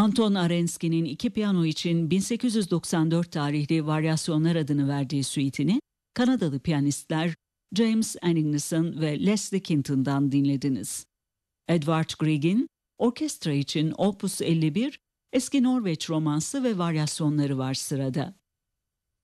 Anton Arensky'nin iki piyano için 1894 tarihli Varyasyonlar adını verdiği suitini Kanadalı piyanistler James Anignuson ve Leslie Kinton'dan dinlediniz. Edvard Grieg'in orkestra için Opus 51, Eski Norveç romansı ve varyasyonları var sırada.